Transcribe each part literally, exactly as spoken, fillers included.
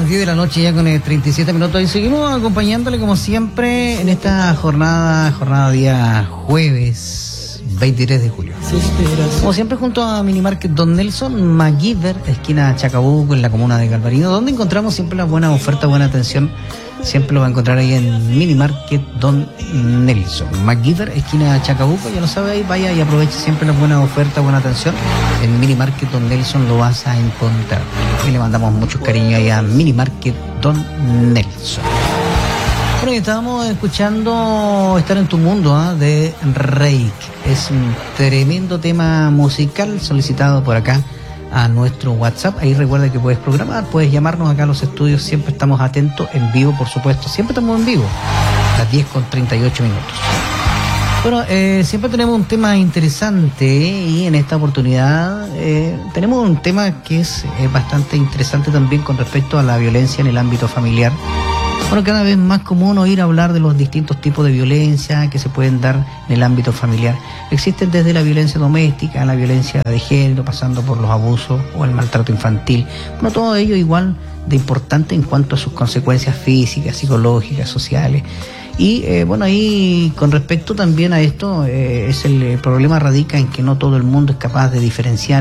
diez de la noche ya con treinta y siete minutos y seguimos acompañándole como siempre en esta jornada, jornada día jueves veintitrés de julio. Como siempre junto a Minimarket Don Nelson, MacGyver, esquina Chacabuco en la comuna de Galvarino, donde encontramos siempre la buena oferta, buena atención. Siempre lo va a encontrar ahí en Minimarket Don Nelson. MacGyver, esquina Chacabuco, ya lo sabe ahí, vaya y aproveche siempre la buena oferta, buena atención. En Minimarket Don Nelson lo vas a encontrar. Y le mandamos mucho cariño ahí a Minimarket Don Nelson. Bueno, y estábamos escuchando Estar en tu mundo, ¿eh? de Reik. Es un tremendo tema musical solicitado por acá a nuestro WhatsApp. Ahí recuerda que puedes programar, puedes llamarnos acá a los estudios, siempre estamos atentos, en vivo por supuesto, siempre estamos en vivo, a las diez con treinta y ocho minutos. Bueno, eh, siempre tenemos un tema interesante y en esta oportunidad eh, tenemos un tema que es eh, bastante interesante también con respecto a la violencia en el ámbito familiar. Bueno, cada vez más común oír hablar de los distintos tipos de violencia que se pueden dar en el ámbito familiar. Existen desde la violencia doméstica, la violencia de género, pasando por los abusos o el maltrato infantil. Bueno, todo ello igual de importante en cuanto a sus consecuencias físicas, psicológicas, sociales. Y eh, bueno, ahí con respecto también a esto, eh, es el, el problema radica en que no todo el mundo es capaz de diferenciar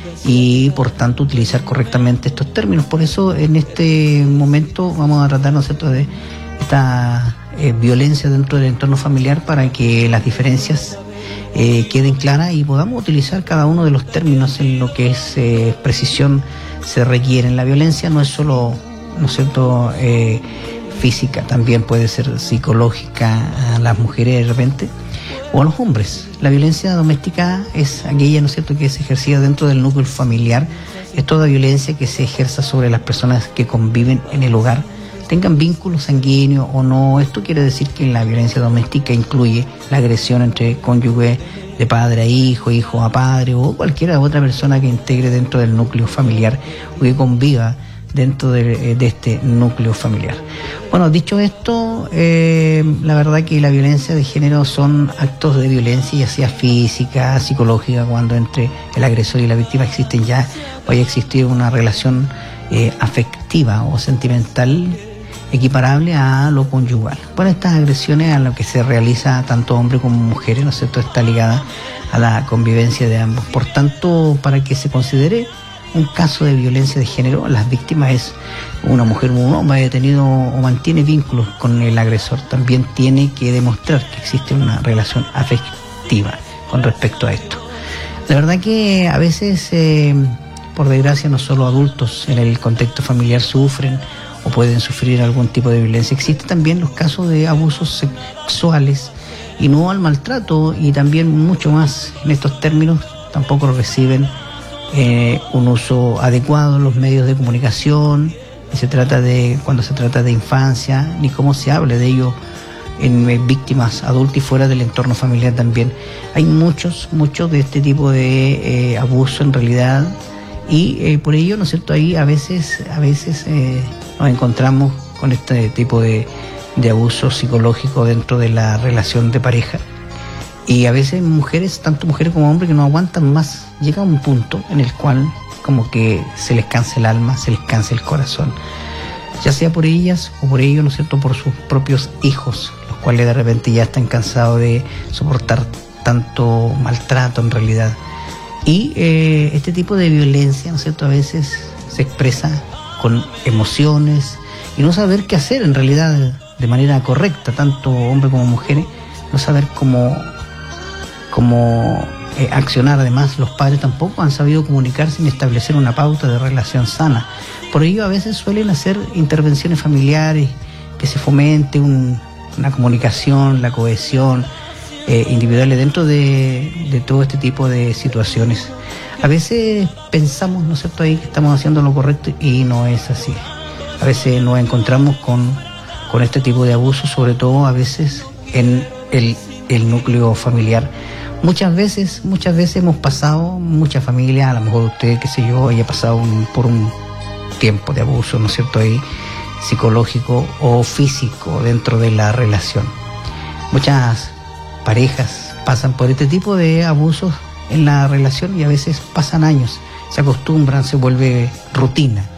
y por tanto utilizar correctamente estos términos. Por eso en este momento vamos a tratar, ¿no es cierto?, de esta eh, violencia dentro del entorno familiar para que las diferencias eh, queden claras y podamos utilizar cada uno de los términos en lo que es eh, precisión se requiere. La violencia no es solo, ¿no es cierto?, eh, física, también puede ser psicológica a las mujeres de repente o a los hombres. La violencia doméstica es aquella, ¿no es cierto?, que es ejercida dentro del núcleo familiar. Es toda violencia que se ejerza sobre las personas que conviven en el hogar, tengan vínculos sanguíneos o no. Esto quiere decir que la violencia doméstica incluye la agresión entre cónyuges, de padre a hijo, hijo a padre o cualquier otra persona que integre dentro del núcleo familiar o que conviva dentro de, de este núcleo familiar. Bueno, dicho esto, eh, la verdad que la violencia de género son actos de violencia, ya sea física, psicológica, cuando entre el agresor y la víctima existen ya o haya existido una relación eh, afectiva o sentimental equiparable a lo conyugal. Bueno, estas agresiones a lo que se realiza tanto hombres como mujeres, ¿no es cierto?, está ligada a la convivencia de ambos. Por tanto, para que se considere un caso de violencia de género, las víctimas es una mujer o un hombre detenido o mantiene vínculos con el agresor. También tiene que demostrar que existe una relación afectiva con respecto a esto. La verdad que a veces, eh, por desgracia, no solo adultos en el contexto familiar sufren o pueden sufrir algún tipo de violencia. Existen también los casos de abusos sexuales y no al maltrato, y también mucho más en estos términos tampoco reciben Eh, un uso adecuado en los medios de comunicación, ni se trata de, cuando se trata de infancia, ni cómo se hable de ello en eh, víctimas adultas y fuera del entorno familiar también. Hay muchos, muchos de este tipo de eh, abuso en realidad, y eh, por ello, ¿no es cierto?, ahí a veces, a veces eh, nos encontramos con este tipo de, de abuso psicológico dentro de la relación de pareja. Y a veces mujeres, tanto mujeres como hombres, que no aguantan más. Llega un punto en el cual como que se les cansa el alma, se les cansa el corazón. Ya sea por ellas o por ellos, ¿no es cierto?, por sus propios hijos, los cuales de repente ya están cansados de soportar tanto maltrato en realidad. Y eh, este tipo de violencia, ¿no es cierto?, a veces se expresa con emociones y no saber qué hacer en realidad de manera correcta, tanto hombres como mujeres, no saber cómo... como eh, accionar. Además, los padres tampoco han sabido comunicarse ni establecer una pauta de relación sana. Por ello, a veces suelen hacer intervenciones familiares, que se fomente un, una comunicación, la cohesión eh, individual dentro de, de todo este tipo de situaciones. A veces pensamos, ¿no es cierto?, ahí que estamos haciendo lo correcto y no es así. A veces nos encontramos con, con este tipo de abusos, sobre todo a veces en el, el núcleo familiar. Muchas veces, muchas veces hemos pasado, muchas familias, a lo mejor usted, qué sé yo, haya pasado un, por un tiempo de abuso, ¿no es cierto?, ahí, psicológico o físico dentro de la relación. Muchas parejas pasan por este tipo de abusos en la relación y a veces pasan años, se acostumbran, se vuelve rutina.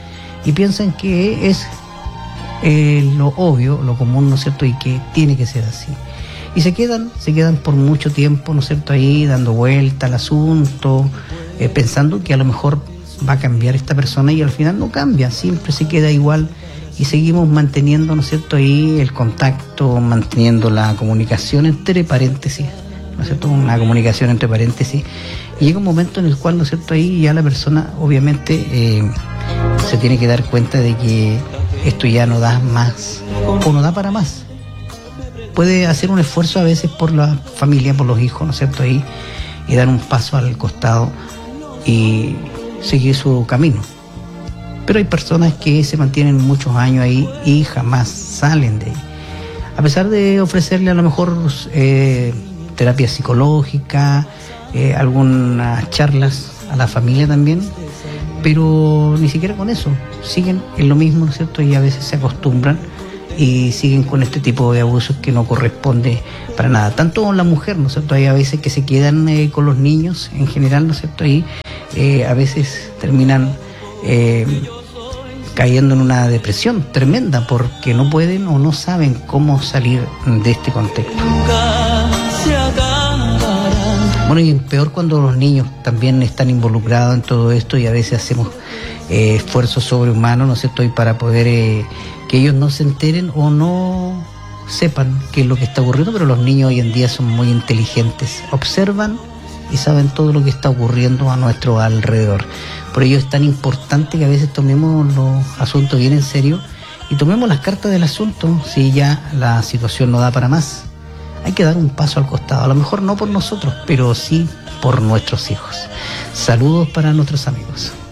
y piensan que es eh, lo obvio, lo común, ¿no es cierto?, y que tiene que ser así. Y se quedan, se quedan por mucho tiempo, ¿no es cierto?, ahí dando vuelta al asunto, eh, pensando que a lo mejor va a cambiar esta persona y al final no cambia, siempre se queda igual y seguimos manteniendo, ¿no es cierto?, ahí el contacto, manteniendo la comunicación entre paréntesis, ¿no es cierto?, una comunicación entre paréntesis, y llega un momento en el cual, ¿no es cierto?, ahí ya la persona obviamente eh, se tiene que dar cuenta de que esto ya no da más o no da para más. Puede hacer un esfuerzo a veces por la familia, por los hijos, ¿no es cierto?, ahí, y dar un paso al costado y seguir su camino. Pero hay personas que se mantienen muchos años ahí y jamás salen de ahí. A pesar de ofrecerle a lo mejor eh, terapia psicológica, eh, algunas charlas a la familia también, pero ni siquiera con eso. Siguen en lo mismo, ¿no es cierto?, y a veces se acostumbran y siguen con este tipo de abusos que no corresponde para nada. Tanto la mujer, ¿no es cierto?, hay a veces que se quedan eh, con los niños en general, ¿no es cierto?, ahí eh, a veces terminan eh, cayendo en una depresión tremenda porque no pueden o no saben cómo salir de este contexto. Bueno, y peor cuando los niños también están involucrados en todo esto y a veces hacemos eh, esfuerzos sobrehumanos, ¿no es cierto?, y para poder eh, que ellos no se enteren o no sepan qué es lo que está ocurriendo, pero los niños hoy en día son muy inteligentes, observan y saben todo lo que está ocurriendo a nuestro alrededor. Por ello es tan importante que a veces tomemos los asuntos bien en serio y tomemos las cartas del asunto. Si ya la situación no da para más, hay que dar un paso al costado, a lo mejor no por nosotros, pero sí por nuestros hijos. Saludos para nuestros amigos.